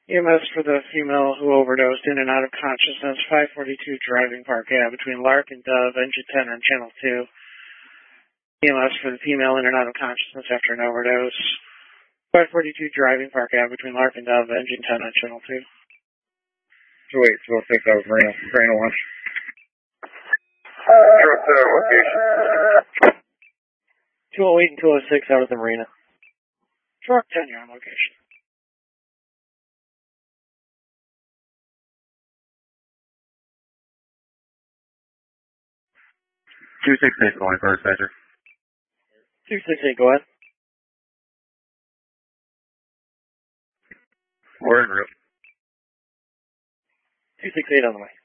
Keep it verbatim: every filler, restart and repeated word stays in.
E M S for the female who overdosed in and out of consciousness, five forty-two Driving Park Ave between Lark and Dove, engine ten on channel two. E M S for the female in and out of consciousness after an overdose, five forty-two Driving Park Ave between Lark and Dove, engine ten on channel two. two eight two oh six, that was Marina, Marina one. Zero seven, location. two oh eight and two oh six out of the Marina. Truck ten, you're on location. two six eight, going first, Badger. two six eight, go ahead. We're en route. two six eight on the way.